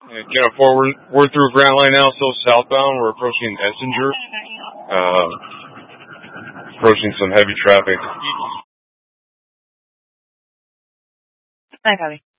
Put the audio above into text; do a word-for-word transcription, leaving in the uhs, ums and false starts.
And Cannon four, we're, we're through Grant Line now, still southbound. We're approaching Essinger. Uh, approaching some heavy traffic. Hi, copy.